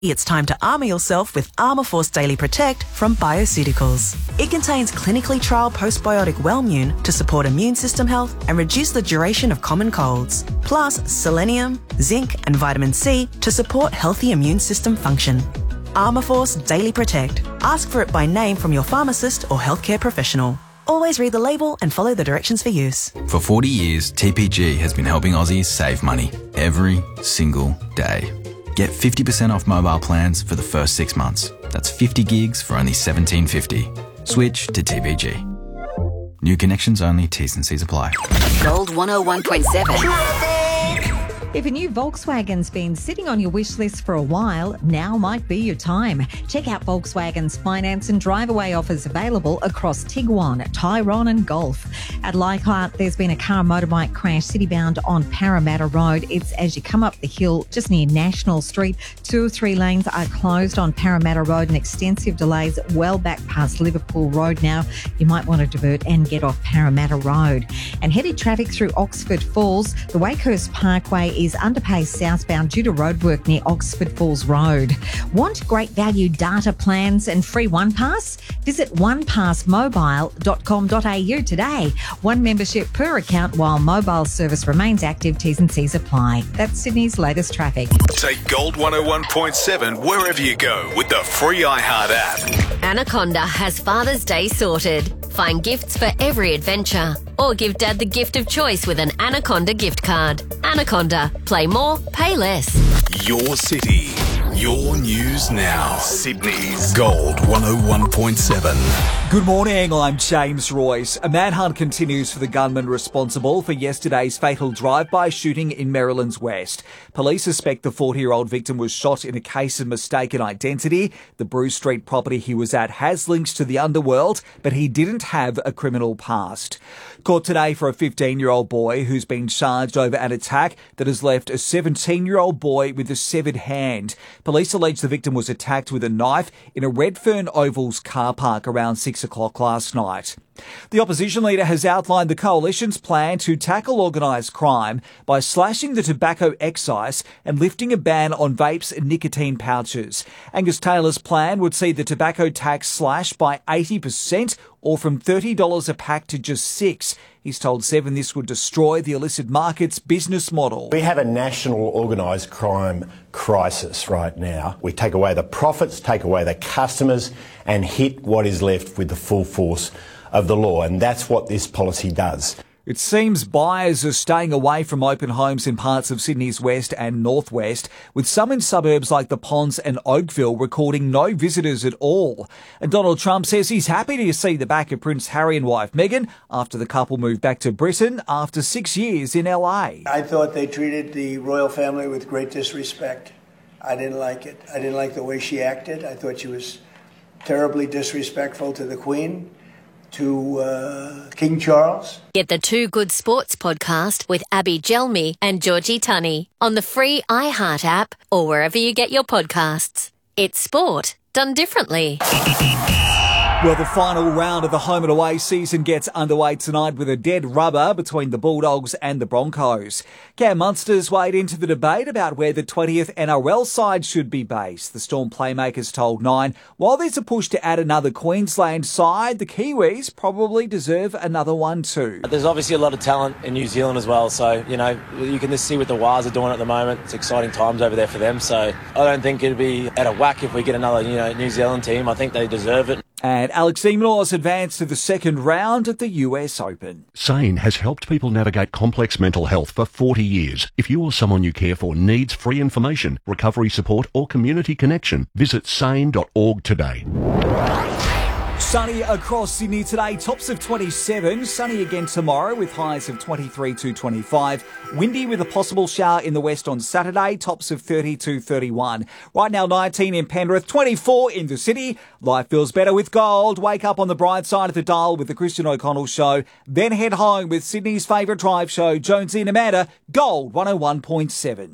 It's time to armour yourself with Armour Force Daily Protect from Bioceuticals. It contains clinically trialled postbiotic Wellmune to support immune system health and reduce the duration of common colds, plus selenium, zinc and vitamin C to support healthy immune system function. Armour Force Daily Protect. Ask for it by name from your pharmacist or healthcare professional. Always read the label and follow the directions for use. For 40 years, TPG has been helping Aussies save money every single day. Get 50% off mobile plans for the first 6 months. That's 50 gigs for only $17.50. Switch to TPG. New connections only, T's and C's apply. Gold 101.7. If a new Volkswagen's been sitting on your wish list for a while, now might be your time. Check out Volkswagen's finance and drive-away offers available across Tiguan, Tyrone and Golf. At Leichhardt, there's been a car and motorbike crash citybound on Parramatta Road. It's as you come up the hill just near National Street. 2 of 3 lanes are closed on Parramatta Road and extensive delays well back past Liverpool Road now. You might want to divert and get off Parramatta Road. And heavy traffic through Oxford Falls. The Wakehurst Parkway is underpaced southbound due to roadwork near Oxford Falls Road. Want great value data plans and free OnePass? Visit onepassmobile.com.au today. 1 membership per account while mobile service remains active. T's and C's apply. That's Sydney's latest traffic. Take Gold 101.7 wherever you go with the free iHeart app. Anaconda has Father's Day sorted. Find gifts for every adventure. Or give Dad the gift of choice with an Anaconda gift card. Anaconda. Play more, pay less. Your city. Your news now. Sydney's Gold 101.7. Good morning, I'm James Royce. A manhunt continues for the gunman responsible for yesterday's fatal drive-by shooting in Maryland's West. Police suspect the 40-year-old victim was shot in a case of mistaken identity. The Bruce Street property he was at has links to the underworld, but he didn't have a criminal past. Court today for a 15-year-old boy who's been charged over an attack that has left a 17-year-old boy with a severed hand. Police allege the victim was attacked with a knife in a Redfern Ovals car park around 6 o'clock last night. The opposition leader has outlined the coalition's plan to tackle organised crime by slashing the tobacco excise and lifting a ban on vapes and nicotine pouches. Angus Taylor's plan would see the tobacco tax slashed by 80% or from $30 a pack to just $6. He's told Seven this would destroy the illicit market's business model. We have a national organised crime crisis right now. We take away the profits, take away the customers and hit what is left with the full force of the law, and that's what this policy does. It seems buyers are staying away from open homes in parts of Sydney's west and northwest, with some in suburbs like the Ponds and Oakville recording no visitors at all. And Donald Trump says he's happy to see the back of Prince Harry and wife Meghan after the couple moved back to Britain after 6 years in LA. I thought they treated the royal family with great disrespect. I didn't like it. I didn't like the way she acted. I thought she was terribly disrespectful to the Queen, to King Charles. Get the Two Good Sports podcast with Abby Gelmi and Georgie Tunney on the free iHeart app or wherever you get your podcasts. It's sport done differently. Well, the final round of the home and away season gets underway tonight with a dead rubber between the Bulldogs and the Broncos. Cam Munster's weighed into the debate about where the 20th NRL side should be based. The Storm playmakers told Nine, while there's a push to add another Queensland side, the Kiwis probably deserve another one too. There's obviously a lot of talent in New Zealand as well, so, you know, you can just see what the Wires are doing at the moment. It's exciting times over there for them, so I don't think it'd be out of whack if we get another, New Zealand team. I think they deserve it. And Alex de Minaur's advanced to the second round at the US Open. SANE has helped people navigate complex mental health for 40 years. If you or someone you care for needs free information, recovery support or community connection, visit sane.org today. Sunny across Sydney today, tops of 27. Sunny again tomorrow with highs of 23 to 25. Windy with a possible shower in the west on Saturday, tops of 30 to 31. Right now 19 in Penrith, 24 in the city. Life feels better with gold. Wake up on the bright side of the dial with the Christian O'Connell Show. Then head home with Sydney's favourite drive show, Jonesy and Amanda, Gold 101.7.